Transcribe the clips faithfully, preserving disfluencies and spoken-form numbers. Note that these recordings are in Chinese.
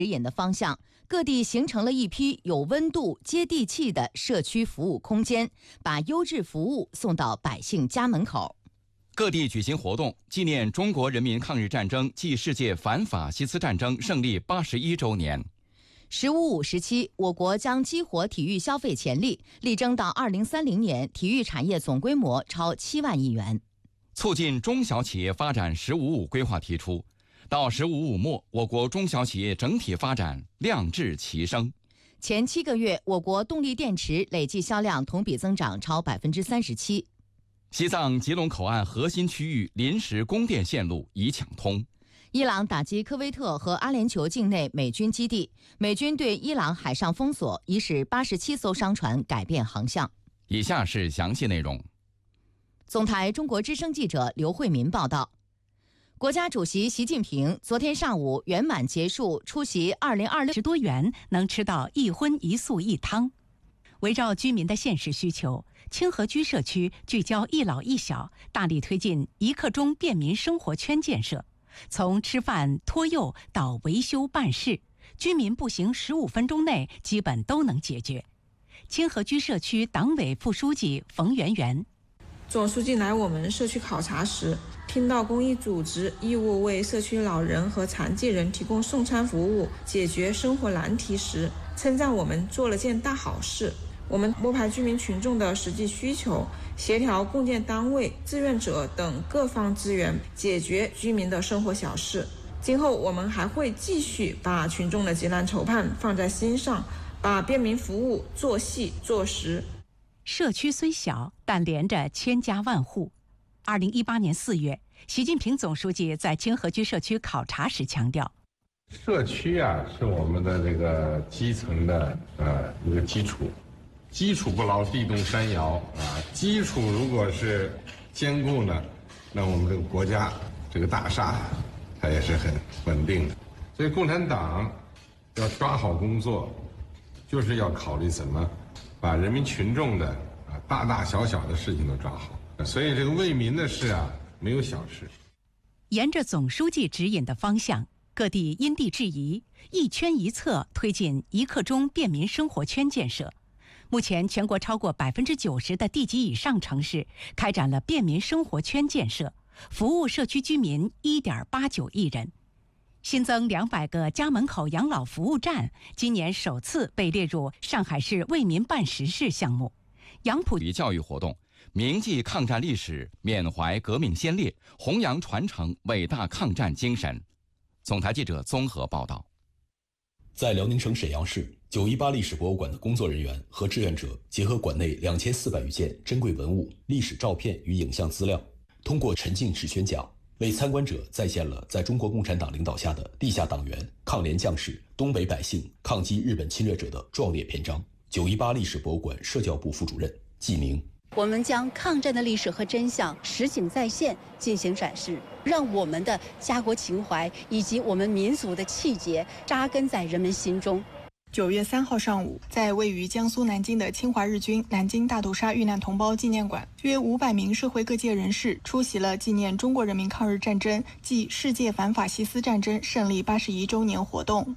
指引的方向，各地形成了一批有温度、接地气的社区服务空间，把优质服务送到百姓家门口。 各地举行活动，纪念中国人民抗日战争暨世界反法西斯战争胜利八十一周年。 十五五时期，我国将激活体育消费潜力，力争到二零三零年体育产业总规模超七万亿元。 促进中小企业发展“十五五”规划提出，到“十五五”末，我国中小企业整体发展量质齐升。 前七个月，我国动力电池累计销量同比增长超百分之三十七。 西藏吉隆口岸核心区域临时供电线路已抢通。 伊朗打击科威特和阿联酋境内美军基地，美军对伊朗海上封锁，已使八十七艘商船改变航向。 以下是详细内容。 总台中国之声记者刘慧民报道。国家主席习近平昨天上午圆满结束出席二零二六十多元能吃到一荤一素一汤。围绕居民的现实需求，清河居社区聚焦一老一小，大力推进一刻钟便民生活圈建设。从吃饭、托幼到维修办事，居民步行十五分钟内基本都能解决。清河居社区党委副书记冯媛媛。 总书记来我们社区考察时，听到公益组织义务为社区老人和残疾人提供送餐服务，解决生活难题时，称赞我们做了件大好事。我们摸排居民群众的实际需求，协调共建单位、志愿者等各方资源，解决居民的生活小事。今后我们还会继续把群众的急难愁盼放在心上，把便民服务做细做实。 社区虽小，但连着千家万户。二零一八年四月，习近平总书记在清河居社区考察时强调， 社区啊是我们的这个基层的呃一个基础，基础不牢，地动山摇啊。基础如果是坚固呢，那我们这个国家这个大厦它也是很稳定的。所以共产党要抓好工作，就是要考虑怎么把人民群众的啊大大小小的事情都抓好。所以这个为民的事啊，没有小事。 沿着总书记指引的方向，各地因地制宜，一圈一策推进一刻钟便民生活圈建设。目前，全国超过百分之九十的地级以上城市开展了便民生活圈建设，服务社区居民一点八九亿人。新增两百个家门口养老服务站，今年首次被列入上海市为民办实事项目。杨浦教育活动。铭记抗战历史，缅怀革命先烈，弘扬传承伟大抗战精神。总台记者综合报道。 在辽宁省沈阳市九一八历史博物馆的工作人员和志愿者结合馆内两千四百余件珍贵文物、历史照片与影像资料，通过沉浸式宣讲，为参观者再现了在中国共产党领导下的地下党员、抗联将士、东北百姓抗击日本侵略者的壮烈篇章。九一八历史博物馆社教部副主任季明。 我们将抗战的历史和真相实景再现进行展示，让我们的家国情怀以及我们民族的气节扎根在人们心中。 九月三号上午，在位于江苏南京的侵华日军南京大屠杀遇难同胞纪念馆，约五百名社会各界人士出席了纪念中国人民抗日战争暨世界反法西斯战争胜利八十一周年活动。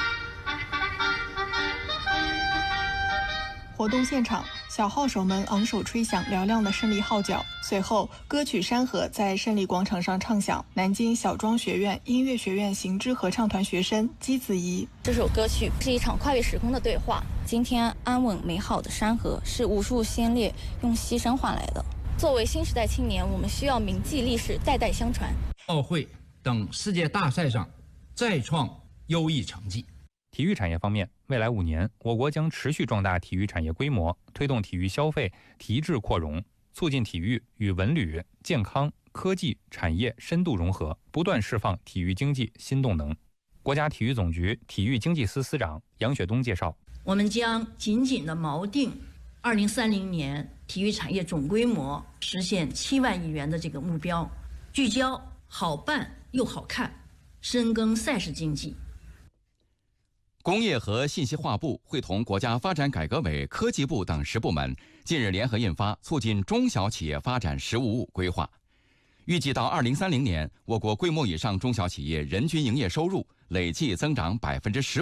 活动现场，小号手们昂首吹响嘹亮的胜利号角，随后歌曲《山河》在胜利广场上唱响。南京小庄学院音乐学院行知合唱团学生姬子怡： 这首歌曲是一场跨越时空的对话。今天安稳美好的山河是无数先烈用牺牲换来的。作为新时代青年，我们需要铭记历史，代代相传。 奥会等世界大赛上再创优异成绩。 体育产业方面，未来五年，我国将持续壮大体育产业规模，推动体育消费提质扩容，促进体育与文旅、健康、科技产业深度融合，不断释放体育经济新动能。国家体育总局体育经济司司长杨雪东介绍， 我们将紧紧地锚定二零三零年体育产业总规模实现七万亿元的这个目标，聚焦好办又好看，深耕赛事经济。 工业和信息化部会同国家发展改革委、科技部等十部门近日联合印发《促进中小企业发展“十五五”规划》，预计到二零三零年，我国规模以上中小企业人均营业收入累计增长百分之十。